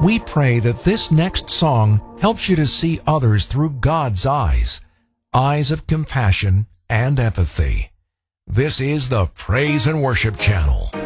We pray that this next song helps you to see others through God's eyes of compassion and empathy. This is the Praise and Worship Channel.